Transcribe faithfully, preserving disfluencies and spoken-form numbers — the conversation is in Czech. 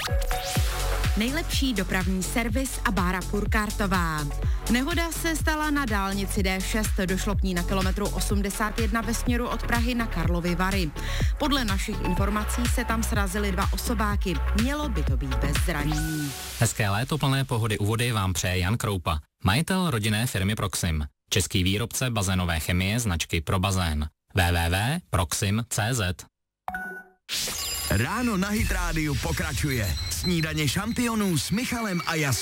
Nejlepší dopravní servis a Bára Purkartová. Nehoda se stala na dálnici D šest, došlo k ní na kilometru osmdesát jedna ve směru od Prahy na Karlovy Vary. Podle našich informací se tam srazily dva osobáky, mělo by to být bez zranění. Hezké léto plné pohody u vody vám přeje Jan Kroupa, majitel rodinné firmy Proxim, český výrobce bazénové chemie značky Pro bazén. w w w tečka proxim tečka c z. Ráno na Hit rádiu pokračuje. Snídaně šampionů s Michalem a Jasmínem.